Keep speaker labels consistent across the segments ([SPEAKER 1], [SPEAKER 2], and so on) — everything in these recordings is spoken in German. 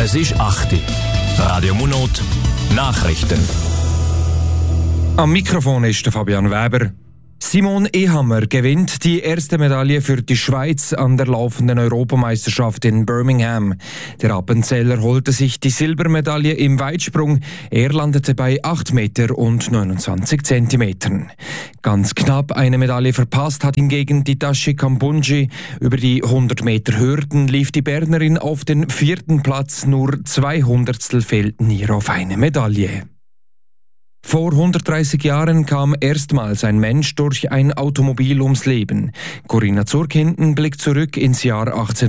[SPEAKER 1] Es ist 8 Uhr. Radio Munot, Nachrichten.
[SPEAKER 2] Am Mikrofon ist der Fabian Weber. Simon Ehammer gewinnt die erste Medaille für die Schweiz an der laufenden Europameisterschaft in Birmingham. Der Appenzeller holte sich die Silbermedaille im Weitsprung. Er landete bei 8 Meter und 29 Zentimetern. Ganz knapp eine Medaille verpasst hat hingegen die Tashi Kampunji. Über die 100 Meter Hürden lief die Bernerin auf den 4. Platz. Nur 200 fehlten ihr auf eine Medaille. Vor 130 Jahren kam erstmals ein Mensch durch ein Automobil ums Leben. Corinna Zurkinden blickt zurück ins Jahr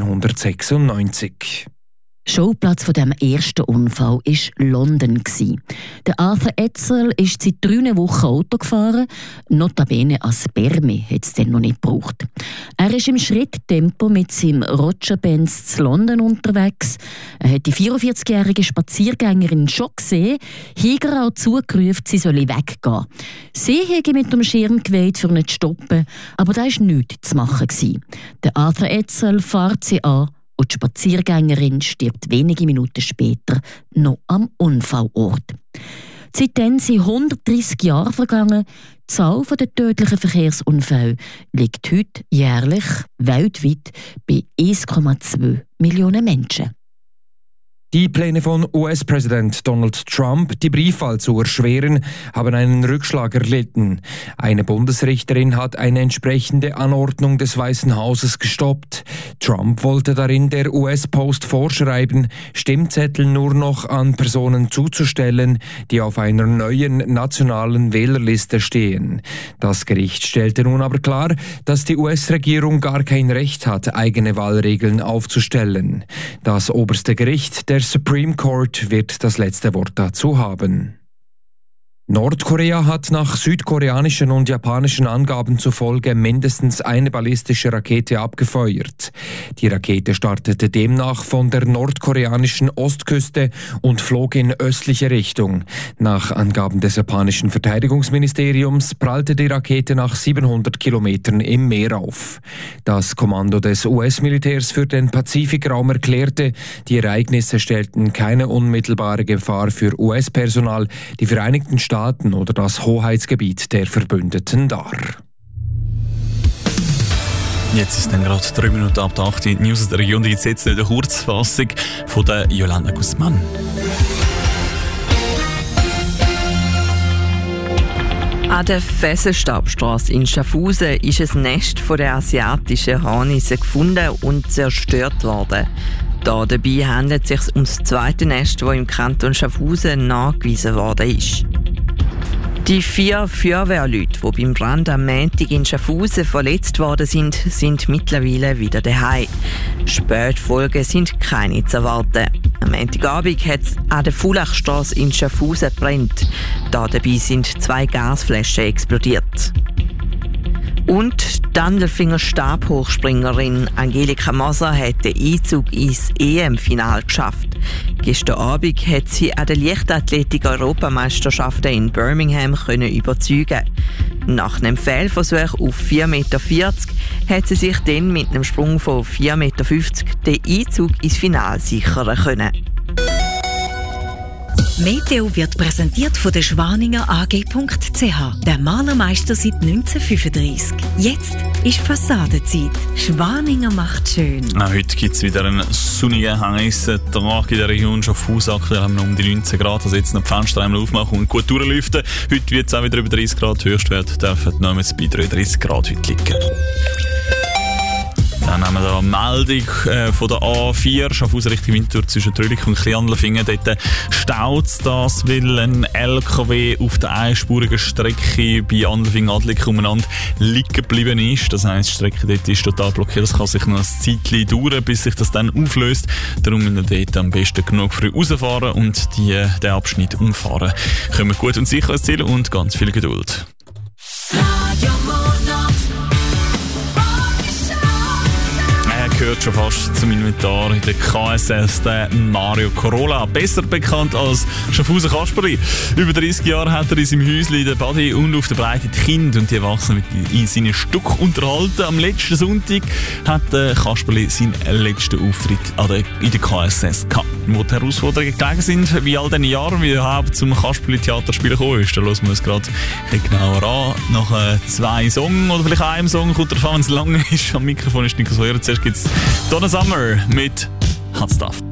[SPEAKER 2] 1896.
[SPEAKER 3] Schauplatz von dem ersten Unfall war London. Der Arthur Edsel ist seit 3 Wochen Auto gefahren. Notabene als Spermi hat es dann noch nicht gebraucht. Er ist im Schritttempo mit seinem Roger-Benz zu London unterwegs. Er hat die 44-jährige Spaziergängerin schon gesehen, hat auch zugerufen, sie solle weggehen. Sie hätte mit dem Schirm gewählt, um nicht zu stoppen, aber da war nichts zu machen. Der Arthur Edsel fährt sie an und die Spaziergängerin stirbt wenige Minuten später noch am Unfallort. Seitdem sind 130 Jahre vergangen. Die Zahl der tödlichen Verkehrsunfälle liegt heute jährlich weltweit bei 1,2 Millionen Menschen.
[SPEAKER 2] Die Pläne von US-Präsident Donald Trump, die Briefwahl zu erschweren, haben einen Rückschlag erlitten. Eine Bundesrichterin hat eine entsprechende Anordnung des Weißen Hauses gestoppt. Trump wollte darin der US-Post vorschreiben, Stimmzettel nur noch an Personen zuzustellen, die auf einer neuen nationalen Wählerliste stehen. Das Gericht stellte nun aber klar, dass die US-Regierung gar kein Recht hat, eigene Wahlregeln aufzustellen. Das oberste Gericht, der Supreme Court, wird das letzte Wort dazu haben. Nordkorea hat nach südkoreanischen und japanischen Angaben zufolge mindestens eine ballistische Rakete abgefeuert. Die Rakete startete demnach von der nordkoreanischen Ostküste und flog in östliche Richtung. Nach Angaben des japanischen Verteidigungsministeriums prallte die Rakete nach 700 Kilometern im Meer auf. Das Kommando des US-Militärs für den Pazifikraum erklärte, die Ereignisse stellten keine unmittelbare Gefahr für US-Personal, die Vereinigten Staaten oder das Hoheitsgebiet der Verbündeten dar.
[SPEAKER 4] Jetzt ist dann gerade 3 Minuten ab 8 Uhr. Die News aus der Region. Jetzt eine Kurzfassung von der Jolanda Guzman.
[SPEAKER 5] An der Fesenstabstrasse in Schaffhausen ist ein Nest von der asiatischen Hornisse gefunden und zerstört worden. Dabei handelt es sich um das zweite Nest, das im Kanton Schaffhausen nachgewiesen worden ist. Die 4 Feuerwehrleute, die beim Brand am Montag in Schaffhausen verletzt worden sind, sind mittlerweile wieder daheim. Spätfolgen sind keine zu erwarten. Am Montagabend hat es an der Fulachstrasse in Schaffhausen gebrannt. Dabei sind 2 Gasflaschen explodiert. Und die Andelfinger Stabhochspringerin Angelika Moser hat den Einzug ins EM-Final geschafft. Gestern Abend hat sie an der Leichtathletik-Europameisterschaften in Birmingham überzeugen. Nach einem Fehlversuch auf 4,40 Meter hat sie sich dann mit einem Sprung von 4,50 Meter den Einzug ins Finale sichern können.
[SPEAKER 6] Meteo wird präsentiert von der Schwaninger AG.ch, der Malermeister seit 1935. Jetzt ist Fassadenzeit. Schwaninger macht schön.
[SPEAKER 4] Heute gibt es wieder einen sonnigen, heißen Tag in der Region Schaffhausen. Aktuell haben wir um die 19 Grad, also jetzt noch die Fenster einmal aufmachen und gut durchlüften. Heute wird es auch wieder über 30 Grad. Höchstwert dürfen noch bei 33 Grad heute liegen. Dann haben wir eine Meldung von der A4, Schaffhausen Richtung Winterthur zwischen Trölich und Kleinandelfingen. Dort staut das, weil ein LKW auf der einspurigen Strecke bei Andelfingen-Adlik umeinander liegen geblieben ist. Das heisst, die Strecke dort ist total blockiert. Das kann sich noch ein Zeitchen dauern, bis sich das dann auflöst. Darum müssen wir dort am besten genug früh rausfahren und den Abschnitt umfahren. Kommen wir gut und sicher ans Ziel und ganz viel Geduld. gehört schon fast zum Inventar in der KSS, der Mario Corolla. Besser bekannt als Schaffhauser Kasperli. Über 30 Jahre hat er in seinem Häuschen in der Badi und auf der Breite die Kinder und die Erwachsenen in seinen Stück unterhalten. Am letzten Sonntag hat Kasperli seinen letzten Auftritt in der KSS gehabt. Wo die Herausforderungen gelegen sind, wie all diesen Jahren, wie er überhaupt zum Kasperli-Theaterspielen gekommen ist. Da hören wir uns gerade genauer an. Nach 2 Songs oder vielleicht einem Song, kommt darauf an, wenn es lang ist. Am Mikrofon ist Niklas Heuer. Zuerst gibt es Donna Summer mit Hot Stuff.